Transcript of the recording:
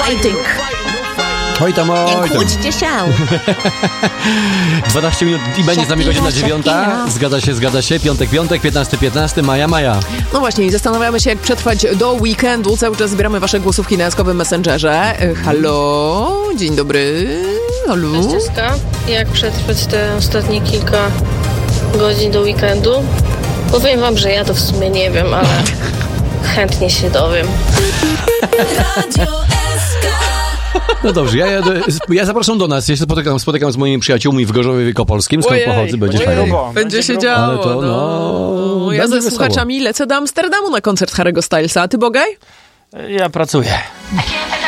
fighting. Oj tam. Nie kłóćcie się. 12 minut i będzie z nami godzina 9. Zgadza się. Piątek, 15, maja. No właśnie, i zastanawiamy się, jak przetrwać do weekendu. Cały czas zbieramy wasze głosówki na jaskowym Messengerze. Halo, dzień dobry. Halo. Cześć, Czeska. Jak przetrwać te ostatnie kilka godzin do weekendu? Powiem wam, że ja to w sumie nie wiem, ale chętnie się dowiem. No dobrze, ja zapraszam do nas. Ja się spotykam z moimi przyjaciółmi w Gorzowie Wielkopolskim, skąd pochodzę, będzie fajnie. Będzie się działo. Ale to, Ja ze będzie słuchaczami lecę do Amsterdamu na koncert Harry'ego Stylesa. A ty, Bogaj? Ja pracuję.